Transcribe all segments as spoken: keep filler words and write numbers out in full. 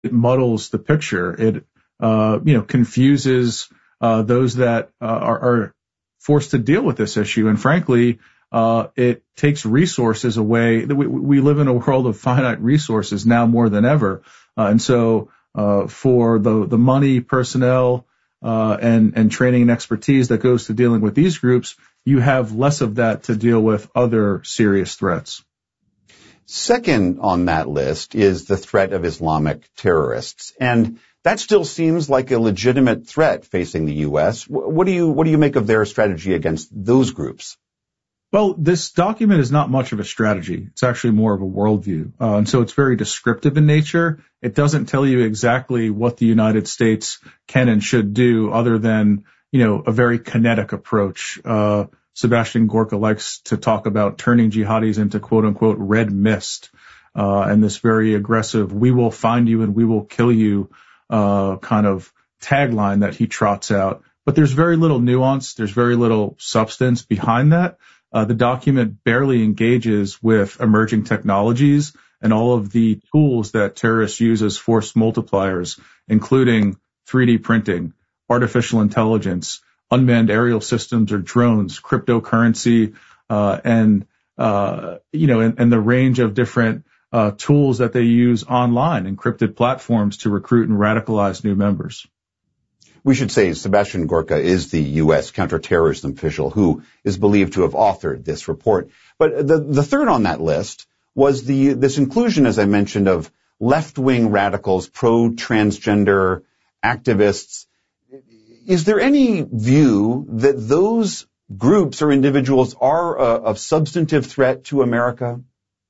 it muddles the picture. It, uh, you know, confuses uh, those that uh, are, are forced to deal with this issue. And frankly, uh, it takes resources away. We, we live in a world of finite resources now more than ever. Uh, and so uh, for the, the money, personnel, uh, and, and training and expertise that goes to dealing with these groups, you have less of that to deal with other serious threats. Second on that list is the threat of Islamic terrorists. And that still seems like a legitimate threat facing the U S. What do you, what do you make of their strategy against those groups? Well, this document is not much of a strategy. It's actually more of a worldview. Uh, and so it's very descriptive in nature. It doesn't tell you exactly what the United States can and should do other than, you know, a very kinetic approach. Uh, Sebastian Gorka likes to talk about turning jihadis into quote unquote red mist, uh, and this very aggressive, we will find you and we will kill you, uh, kind of tagline that he trots out. But there's very little nuance. There's very little substance behind that. Uh, the document barely engages with emerging technologies and all of the tools that terrorists use as force multipliers, including three D printing, artificial intelligence, unmanned aerial systems or drones, cryptocurrency, uh, and, uh, you know, and, and the range of different uh, tools that they use online, encrypted platforms to recruit and radicalize new members. We should say Sebastian Gorka is the U S counterterrorism official who is believed to have authored this report. But the, the third on that list was the this inclusion, as I mentioned, of left-wing radicals, pro-transgender activists. Is there any view that those groups or individuals are a, a substantive threat to America?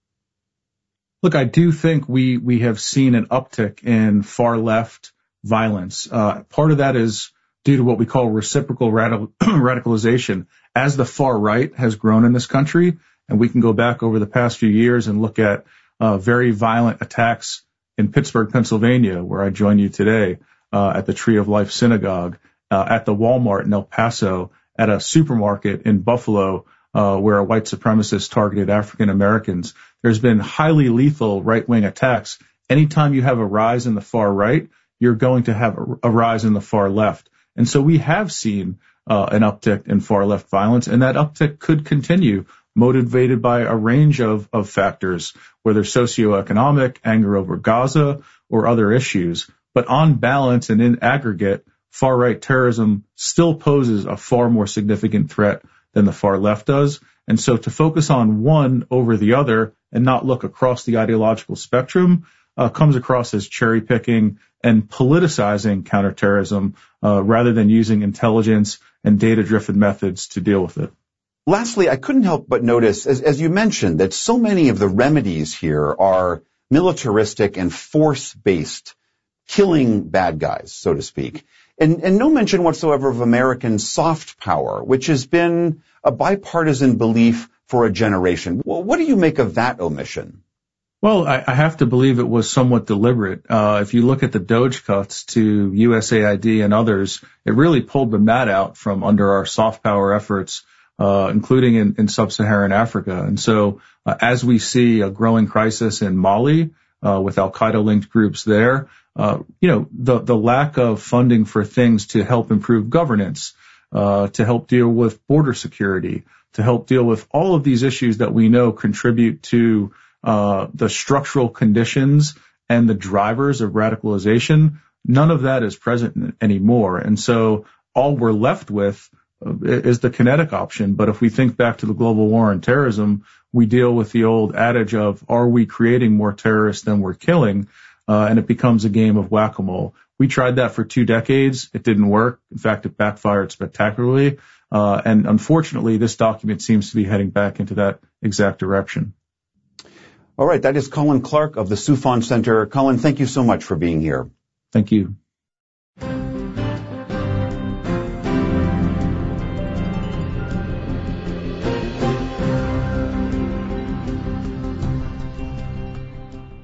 Look, I do think we, we have seen an uptick in far-left violence. Uh, part of that is due to what we call reciprocal radical, radicalization. As the far right has grown in this country, and we can go back over the past few years and look at uh, very violent attacks in Pittsburgh, Pennsylvania, where I join you today, uh, at the Tree of Life Synagogue, uh, at the Walmart in El Paso, at a supermarket in Buffalo, uh, where a white supremacist targeted African Americans. There's been highly lethal right-wing attacks. Anytime you have a rise in the far right, you're going to have a, a rise in the far left. And so we have seen uh, an uptick in far left violence, and that uptick could continue, motivated by a range of, of factors, whether socioeconomic, anger over Gaza, or other issues. But on balance and in aggregate, far-right terrorism still poses a far more significant threat than the far left does. And so to focus on one over the other and not look across the ideological spectrum uh, comes across as cherry-picking and politicizing counterterrorism uh, rather than using intelligence and data-driven methods to deal with it. Lastly, I couldn't help but notice, as, as you mentioned, that so many of the remedies here are militaristic and force-based, killing bad guys, so to speak. And, and no mention whatsoever of American soft power, which has been a bipartisan belief for a generation. Well, what do you make of that omission? Well, I, I have to believe it was somewhat deliberate. Uh, if you look at the DOGE cuts to U S A I D and others, it really pulled the mat out from under our soft power efforts, uh, including in, in sub-Saharan Africa. And so uh, as we see a growing crisis in Mali, uh, with Al-Qaeda-linked groups there, uh, you know, the, the lack of funding for things to help improve governance, uh, to help deal with border security, to help deal with all of these issues that we know contribute to uh, the structural conditions and the drivers of radicalization, none of that is present anymore. And so all we're left with is the kinetic option. But if we think back to the global war on terrorism, we deal with the old adage of, are we creating more terrorists than we're killing? Uh, and it becomes a game of whack-a-mole. We tried that for two decades. It didn't work. In fact, it backfired spectacularly. Uh, and unfortunately, this document seems to be heading back into that exact direction. All right. That is Colin Clark of the Soufan Center. Colin, thank you so much for being here. Thank you.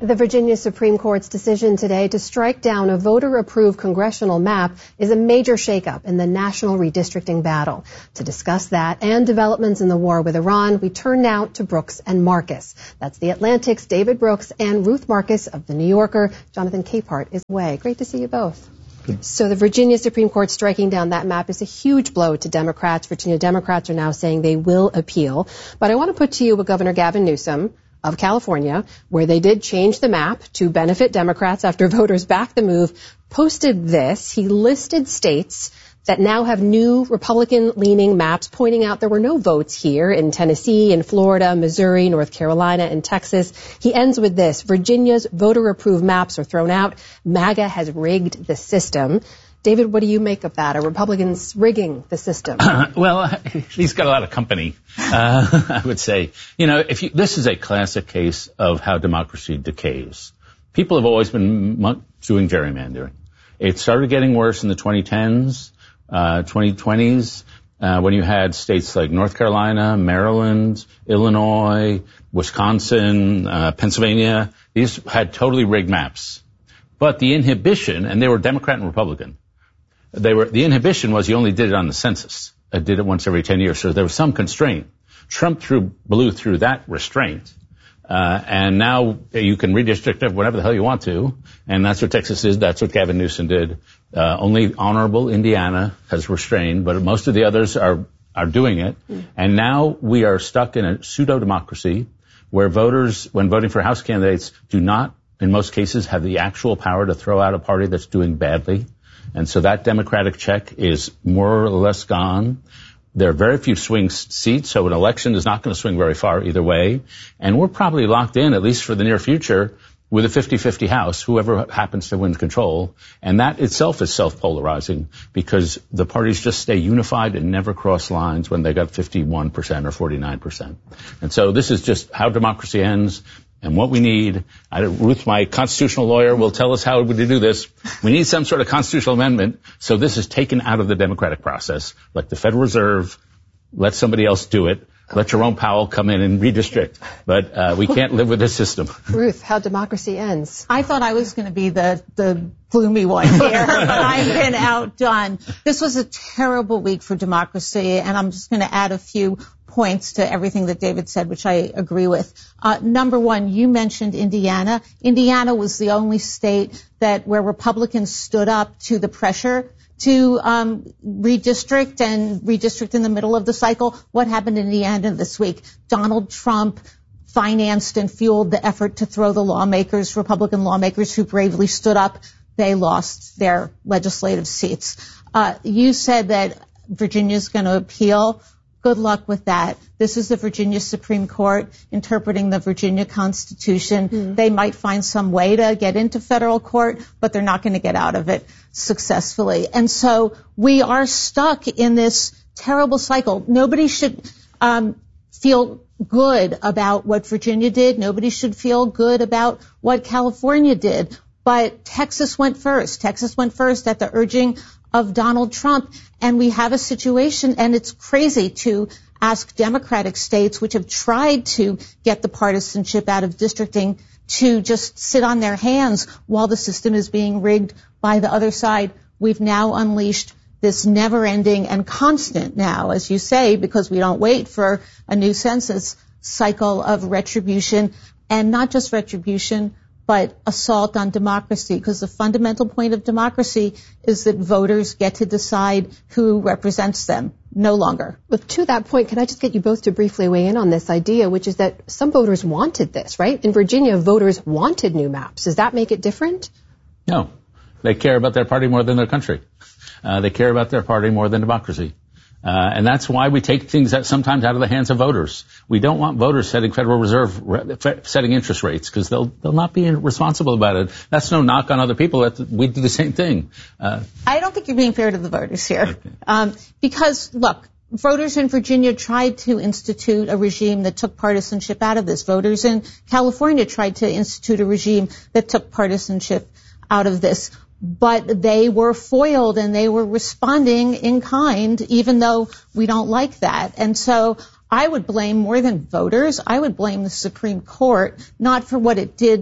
The Virginia Supreme Court's decision today to strike down a voter-approved congressional map is a major shakeup in the national redistricting battle. To discuss that and developments in the war with Iran, we turn now to Brooks and Marcus. That's The Atlantic's David Brooks and Ruth Marcus of The New Yorker. Jonathan Capehart is away. Great to see you both. Good. So the Virginia Supreme Court striking down that map is a huge blow to Democrats. Virginia Democrats are now saying they will appeal. But I want to put to you what Governor Gavin Newsom of California, where they did change the map to benefit Democrats after voters backed the move, posted this. He listed states that now have new Republican-leaning maps, pointing out there were no votes here in Tennessee, in Florida, Missouri, North Carolina, and Texas. He ends with this: Virginia's voter-approved maps are thrown out. MAGA has rigged the system. David, what do you make of that? Are Republicans rigging the system? Well, he's got a lot of company, uh, I would say. You know, if you, this is a classic case of how democracy decays. People have always been doing gerrymandering. It started getting worse in the twenty tens, uh, twenty twenties, uh, when you had states like North Carolina, Maryland, Illinois, Wisconsin, uh, Pennsylvania. These had totally rigged maps. But the inhibition, and they were Democrat and Republican, They were, the inhibition was you only did it on the census. It did it once every ten years, so there was some constraint. Trump threw, blew through that restraint, uh, and now you can redistrict it whatever the hell you want to, and that's what Texas is. That's what Gavin Newsom did. Uh, only honorable Indiana has restrained, but most of the others are are doing it. Mm. And now we are stuck in a pseudo-democracy where voters, when voting for House candidates, do not, in most cases, have the actual power to throw out a party that's doing badly. And so that Democratic check is more or less gone. There are very few swing seats, so an election is not going to swing very far either way. And we're probably locked in, at least for the near future, with a fifty-fifty House, whoever happens to win control. And that itself is self-polarizing because the parties just stay unified and never cross lines when they got fifty-one percent or forty-nine percent. And so this is just how democracy ends. And what we need, I, Ruth, my constitutional lawyer, will tell us how to do this. We need some sort of constitutional amendment so this is taken out of the democratic process, like the Federal Reserve. Let somebody else do it. Let Jerome Powell come in and redistrict. But uh, we can't live with this system. Ruth, how democracy ends. I thought I was going to be the, the gloomy one here, but I've been outdone. This was a terrible week for democracy, and I'm just going to add a few points to everything that David said, which I agree with. Uh, number one, you mentioned Indiana. Indiana was the only state that where Republicans stood up to the pressure to um, redistrict and redistrict in the middle of the cycle. What happened in Indiana this week? Donald Trump financed and fueled the effort to throw the lawmakers, Republican lawmakers who bravely stood up. They lost their legislative seats. Uh, you said that Virginia's going to appeal. Good luck with that. This is the Virginia Supreme Court interpreting the Virginia Constitution. Mm. They might find some way to get into federal court, but they're not going to get out of it successfully. And so we are stuck in this terrible cycle. Nobody should um, feel good about what Virginia did. Nobody should feel good about what California did. But Texas went first. Texas went first at the urging of Donald Trump. And we have a situation, and it's crazy to ask Democratic states, which have tried to get the partisanship out of districting, to just sit on their hands while the system is being rigged by the other side. We've now unleashed this never-ending and constant now, as you say, because we don't wait for a new census cycle of retribution, and not just retribution, but assault on democracy, because the fundamental point of democracy is that voters get to decide who represents them, no longer. But to that point, can I just get you both to briefly weigh in on this idea, which is that some voters wanted this, right? In Virginia, voters wanted new maps. Does that make it different? No. They care about their party more than their country. Uh, they care about their party more than democracy. Uh, and that's why we take things that sometimes out of the hands of voters. We don't want voters setting Federal Reserve, re- setting interest rates, because they'll they'll not be responsible about it. That's no knock on other people. That's, we do the same thing. Uh, I don't think you're being fair to the voters here. Okay. Um, because, look, voters in Virginia tried to institute a regime that took partisanship out of this. Voters in California tried to institute a regime that took partisanship out of this. But they were foiled and they were responding in kind, even though we don't like that. And so I would blame more than voters. I would blame the Supreme Court, not for what it did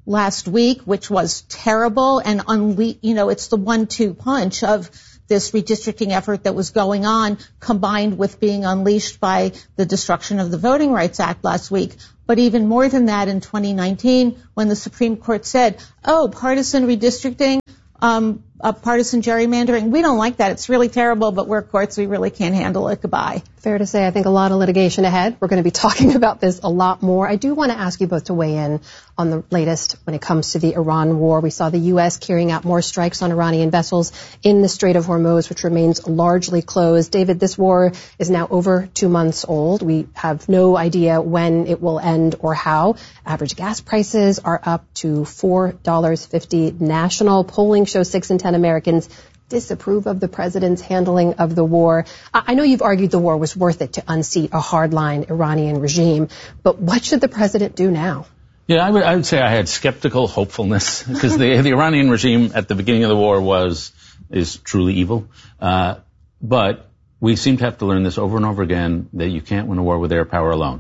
last week, which was terrible, and unle- you know, it's the one two punch of this redistricting effort that was going on, combined with being unleashed by the destruction of the Voting Rights Act last week. But even more than that, in twenty nineteen, when the Supreme Court said, oh, partisan redistricting, um, uh, partisan gerrymandering, we don't like that. It's really terrible, but we're courts, we really can't handle it. Goodbye. Fair to say, I think a lot of litigation ahead. We're going to be talking about this a lot more. I do want to ask you both to weigh in on the latest when it comes to the Iran war. We saw the U S carrying out more strikes on Iranian vessels in the Strait of Hormuz, which remains largely closed. David, this war is now over two months old. We have no idea when it will end or how. Average gas prices are up to four dollars and fifty cents national. Polling shows six in ten Americans disapprove of the president's handling of the war. I know you've argued the war was worth it to unseat a hardline Iranian regime, but what should the president do now? Yeah, I would, I would say I had skeptical hopefulness because the, the Iranian regime at the beginning of the war was, is truly evil. Uh, but we seem to have to learn this over and over again that you can't win a war with air power alone.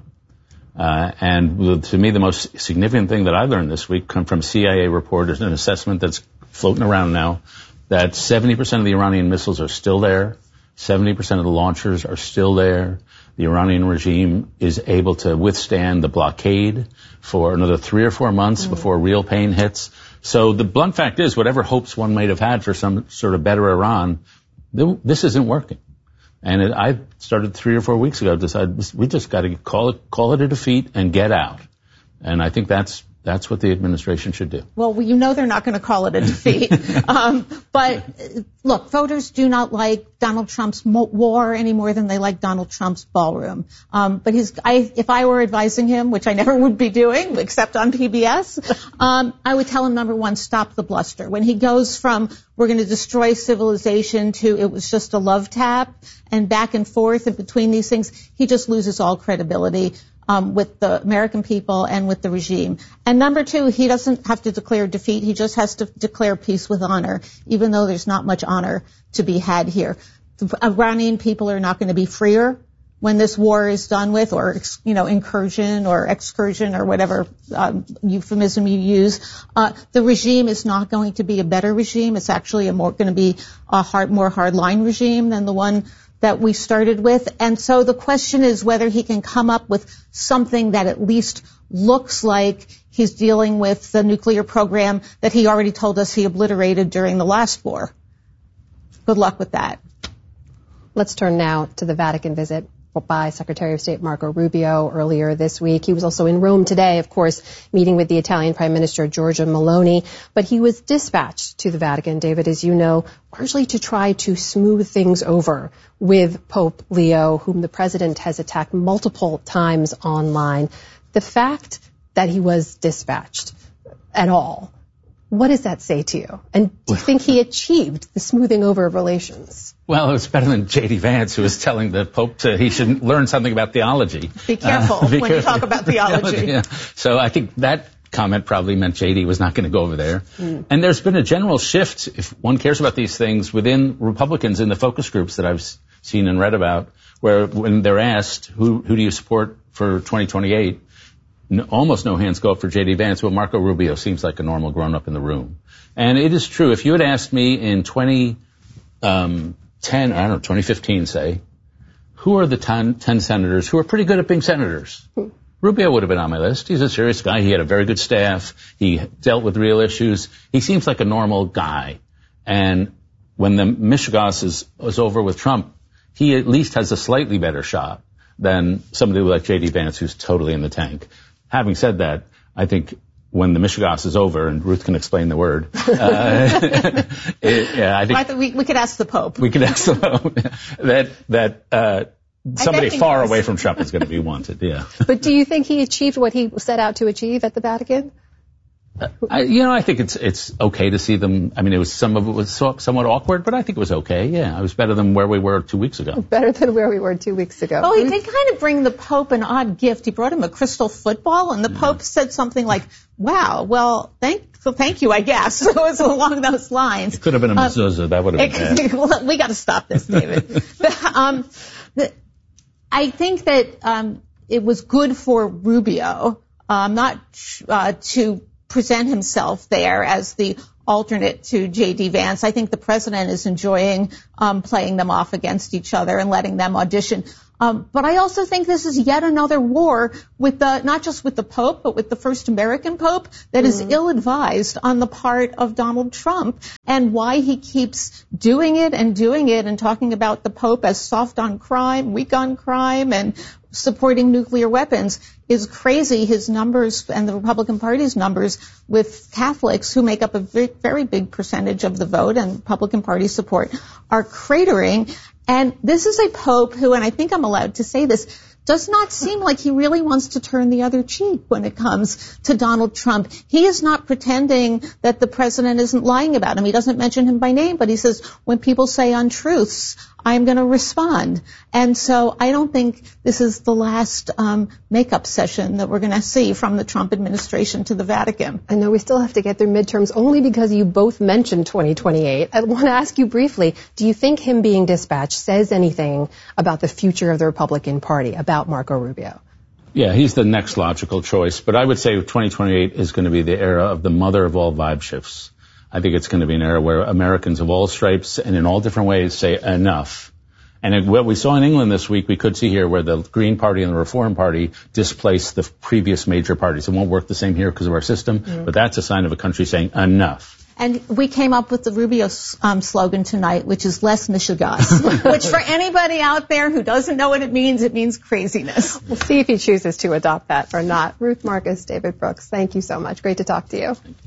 Uh, and to me, the most significant thing that I learned this week come from C I A reporters, an assessment that's floating around now, that seventy percent of the Iranian missiles are still there, seventy percent of the launchers are still there. The Iranian regime is able to withstand the blockade for another three or four months mm. before real pain hits. So the blunt fact is, whatever hopes one might have had for some sort of better Iran, this isn't working. And it, I started three or four weeks ago, decided we just got to call it, call it a defeat and get out. And I think that's That's what the administration should do. Well, you know they're not going to call it a defeat. um, but, look, voters do not like Donald Trump's mo- war any more than they like Donald Trump's ballroom. Um, but his, I, if I were advising him, which I never would be doing, except on P B S, um, I would tell him, number one, stop the bluster. When he goes from we're going to destroy civilization to it was just a love tap and back and forth and between these things, he just loses all credibility. Um, with the American people and with the regime. And number two, he doesn't have to declare defeat. He just has to declare peace with honor, even though there's not much honor to be had here. The Iranian people are not going to be freer when this war is done with, or, you know, incursion or excursion or whatever um, euphemism you use. Uh, the regime is not going to be a better regime. It's actually a more going to be a hard, more hardline regime than the one that we started with. And so the question is whether he can come up with something that at least looks like he's dealing with the nuclear program that he already told us he obliterated during the last war. Good luck with that. Let's turn now to the Vatican visit by Secretary of State Marco Rubio earlier this week. He was also in Rome today, of course, meeting with the Italian Prime Minister Giorgia Meloni, but he was dispatched to the Vatican, David, as you know, largely to try to smooth things over with Pope Leo, whom the president has attacked multiple times online. The fact that he was dispatched at all, what does that say to you? And do you think he achieved the smoothing over of relations? Well, it was better than J D Vance, who was telling the Pope to, he should learn something about theology. Be careful uh, be when careful. you talk about theology. Yeah. So I think that comment probably meant J D was not going to go over there. Mm. And there's been a general shift, if one cares about these things, within Republicans in the focus groups that I've seen and read about, where when they're asked, who, who do you support for twenty twenty-eight? No, almost no hands go up for J D Vance. Well, Marco Rubio seems like a normal grown-up in the room. And it is true. If you had asked me in twenty ten, I don't know, twenty fifteen, say, who are the ten, ten senators who are pretty good at being senators? Hmm. Rubio would have been on my list. He's a serious guy. He had a very good staff. He dealt with real issues. He seems like a normal guy. And when the Michigas is, is over with Trump, he at least has a slightly better shot than somebody like J D Vance, who's totally in the tank. Having said that, I think when the Michigas is over, and Ruth can explain the word, uh, it, yeah, I think I th- we, we could ask the Pope. We could ask the Pope that that uh, somebody far away from Trump is going to be wanted. Yeah. But do you think he achieved what he set out to achieve at the Vatican? Uh, I, you know, I think it's it's okay to see them. I mean, it was some of it was so, somewhat awkward, but I think it was okay. Yeah, it was better than where we were two weeks ago. Better than where we were two weeks ago. Oh, he did kind of bring the Pope an odd gift. He brought him a crystal football, and the yeah. Pope said something like, "Wow, well, thank so thank you, I guess." So it was along those lines. It could have been a mezuzah. Um, that would have been it, bad. We got to stop this, David. the, um, the, I think that um, it was good for Rubio, um, not uh, to present himself there as the alternate to J D. Vance. I think the president is enjoying um, playing them off against each other and letting them audition. Um, but I also think this is yet another war with the, not just with the Pope, but with the first American Pope that mm-hmm. is ill-advised on the part of Donald Trump, and why he keeps doing it and doing it and talking about the Pope as soft on crime, weak on crime, and supporting nuclear weapons is crazy. His numbers and the Republican Party's numbers with Catholics, who make up a very, very big percentage of the vote and Republican Party support, are cratering. And this is a pope who, and I think I'm allowed to say this, does not seem like he really wants to turn the other cheek when it comes to Donald Trump. He is not pretending that the president isn't lying about him. He doesn't mention him by name, but he says, when people say untruths, I'm going to respond. And so I don't think this is the last um, makeup session that we're going to see from the Trump administration to the Vatican. I know we still have to get through midterms only because you both mentioned twenty twenty-eight. I want to ask you briefly, do you think him being dispatched says anything about the future of the Republican Party, about Marco Rubio? Yeah, he's the next logical choice. But I would say twenty twenty-eight is going to be the era of the mother of all vibe shifts. I think it's going to be an era where Americans of all stripes and in all different ways say enough. And it, what we saw in England this week, we could see here where the Green Party and the Reform Party displaced the previous major parties. It won't work the same here because of our system, mm-hmm. but that's a sign of a country saying enough. And we came up with the Rubio um, slogan tonight, which is less Michigas, which for anybody out there who doesn't know what it means, it means craziness. We'll see if he chooses to adopt that or not. Ruth Marcus, David Brooks, thank you so much. Great to talk to you.